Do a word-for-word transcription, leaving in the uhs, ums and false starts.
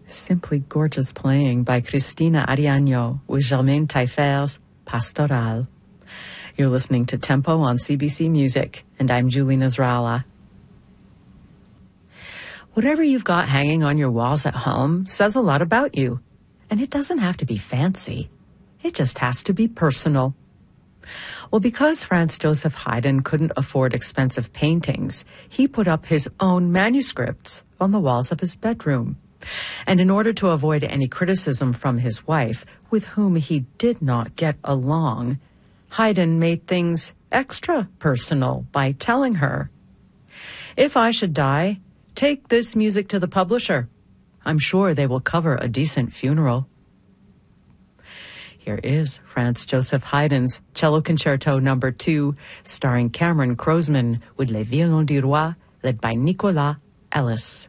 Simply gorgeous playing by Cristina Ariano with Germaine Taillefer's Pastoral. You're listening to Tempo on C B C Music, and I'm Julie Nasrallah. Whatever you've got hanging on your walls at home says a lot about you. And it doesn't have to be fancy. It just has to be personal. Well, because Franz Joseph Haydn couldn't afford expensive paintings, he put up his own manuscripts on the walls of his bedroom. And in order to avoid any criticism from his wife, with whom he did not get along, Haydn made things extra personal by telling her, "If I should die, take this music to the publisher. I'm sure they will cover a decent funeral." Here is Franz Joseph Haydn's Cello Concerto number two, starring Cameron Crozeman with Les Violons du Roi, led by Nicolas Ellis.